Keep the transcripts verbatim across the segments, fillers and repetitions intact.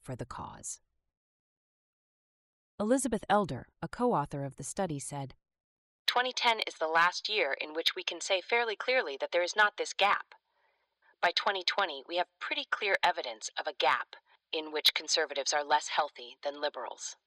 for the cause. Elizabeth Elder, a co-author of the study, said, twenty ten is the last year in which we can say fairly clearly that there is not this gap. By twenty twenty, we have pretty clear evidence of a gap in which conservatives are less healthy than liberals.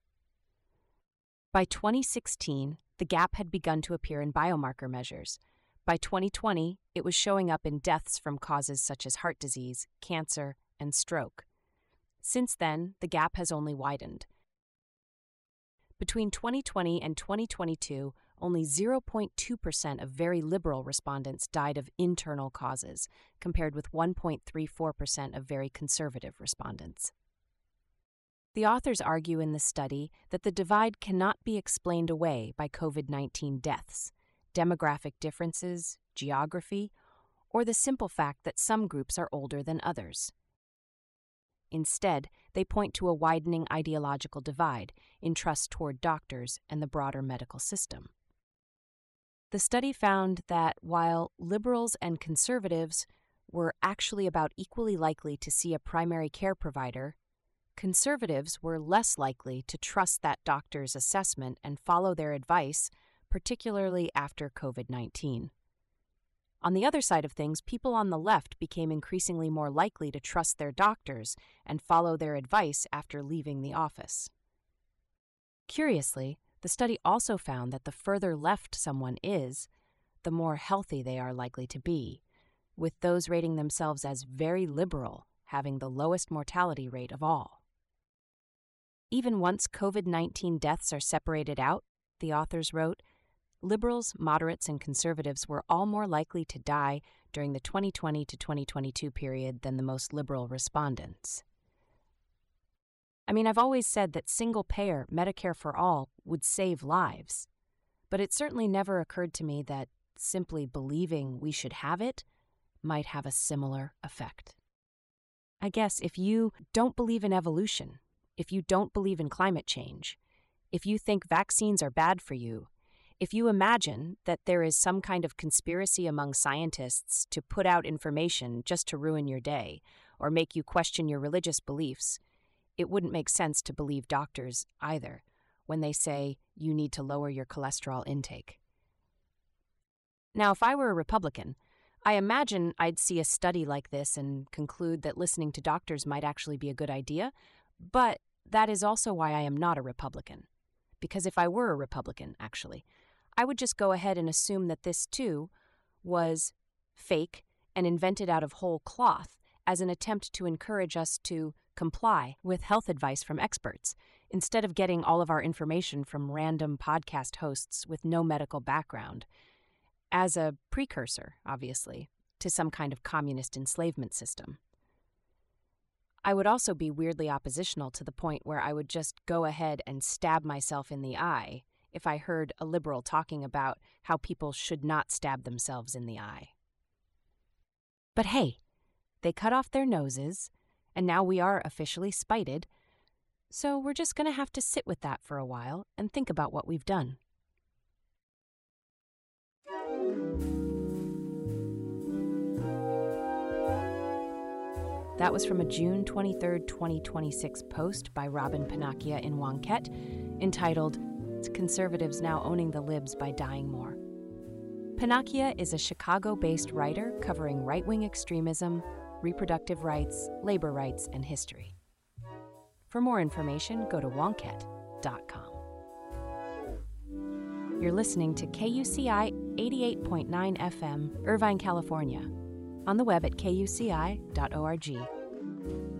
By twenty sixteen, the gap had begun to appear in biomarker measures. By twenty twenty, it was showing up in deaths from causes such as heart disease, cancer, and stroke. Since then, the gap has only widened. Between twenty twenty and twenty twenty-two, only zero point two percent of very liberal respondents died of internal causes, compared with one point three four percent of very conservative respondents. The authors argue in the study that the divide cannot be explained away by COVID nineteen deaths, demographic differences, geography, or the simple fact that some groups are older than others. Instead, they point to a widening ideological divide in trust toward doctors and the broader medical system. The study found that while liberals and conservatives were actually about equally likely to see a primary care provider, conservatives were less likely to trust that doctor's assessment and follow their advice, particularly after COVID nineteen. On the other side of things, people on the left became increasingly more likely to trust their doctors and follow their advice after leaving the office. Curiously, the study also found that the further left someone is, the more healthy they are likely to be, with those rating themselves as very liberal having the lowest mortality rate of all. Even once COVID nineteen deaths are separated out, the authors wrote, liberals, moderates, and conservatives were all more likely to die during the twenty twenty to twenty twenty-two period than the most liberal respondents. I mean, I've always said that single-payer Medicare for all would save lives, but it certainly never occurred to me that simply believing we should have it might have a similar effect. I guess if you don't believe in evolution, if you don't believe in climate change, if you think vaccines are bad for you, if you imagine that there is some kind of conspiracy among scientists to put out information just to ruin your day or make you question your religious beliefs, it wouldn't make sense to believe doctors either when they say you need to lower your cholesterol intake. Now, if I were a Republican, I imagine I'd see a study like this and conclude that listening to doctors might actually be a good idea, but that is also why I am not a Republican. Because if I were a Republican, actually, I would just go ahead and assume that this, too, was fake and invented out of whole cloth as an attempt to encourage us to comply with health advice from experts, instead of getting all of our information from random podcast hosts with no medical background, as a precursor, obviously, to some kind of communist enslavement system. I would also be weirdly oppositional to the point where I would just go ahead and stab myself in the eye if I heard a liberal talking about how people should not stab themselves in the eye. But hey, they cut off their noses, and now we are officially spited, so we're just going to have to sit with that for a while and think about what we've done. That was from a June twenty-third, twenty twenty-six post by Robin Panakia in Wonkhet, entitled, Conservatives Now Owning the Libs by Dying More. Panakia is a Chicago-based writer covering right-wing extremism, reproductive rights, labor rights, and history. For more information, go to wonkhet dot com. You're listening to K U C I eighty-eight point nine F M, Irvine, California, on the web at K U C I dot org.